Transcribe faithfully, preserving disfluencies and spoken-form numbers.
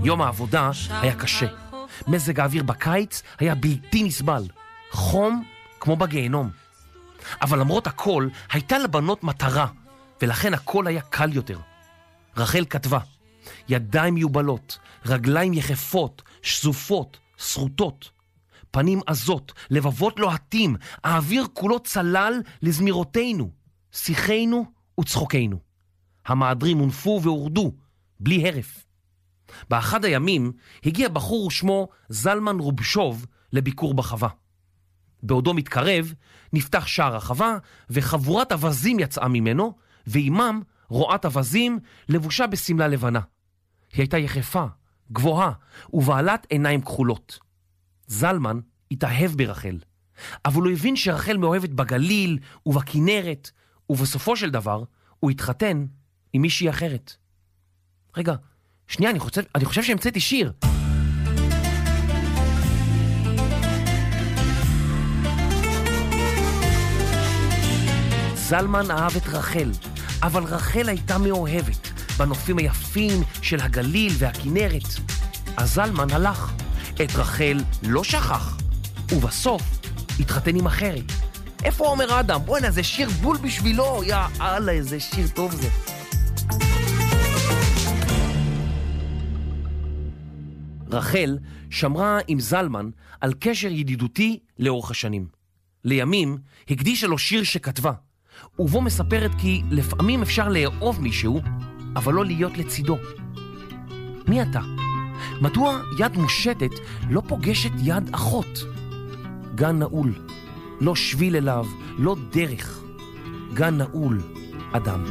יום העבודה היה קשה. מזג האוויר בקיץ היה בלתי נסבל. חום כמו בגיהנום. אבל למרות הכל, הייתה לבנות מטרה, ולכן הכל היה קל יותר. רחל כתבה, ידיים מיובלות, רגליים יחפות, שזופות, שרוטות, פנים עזות, לבבות לוהטים, האוויר כולו צלל לזמירותינו, שיחנו וצחוקנו. המעדרים הונפו והורדו, בלי הרף. באחד הימים הגיע בחור ושמו זלמן רובשוב לביקור בחווה. בעודו מתקרב, נפתח שער החווה, וחבורת אבזים יצאה ממנו, ועימם רועת אבזים לבושה בסמלה לבנה. היא הייתה יחפה, גבוהה, ובעלת עיניים כחולות. זלמן התאהב ברחל, אבל הוא הבין שרחל מאוהבת בגליל ובכנרת, ובסופו של דבר הוא התחתן עם מישהי אחרת. רגע, שנייה, אני חושב, אני חושב שהמצאתי שיר. זלמן אהב את רחל, אבל רחל הייתה מאוהבת בנופים היפים של הגליל והכנרת. אז זלמן הלך, את רחל לא שכח, ובסוף התחתן עם אחרת. איפה עומר אדם? בואי נה, זה שיר בול בשבילו, יא אללה, איזה שיר טוב זה. רחל שמרה עם זלמן על קשר ידידותי לאורך השנים. לימים הקדישה לו שיר שכתבה, ובו מספרת כי לפעמים אפשר לאהוב מישהו, אבל לא להיות לצידו. מי אתה? מדוע יד מושטת לא פוגשת יד אחות? גן נעול, לא שביל אליו, לא דרך. גן נעול, אדם.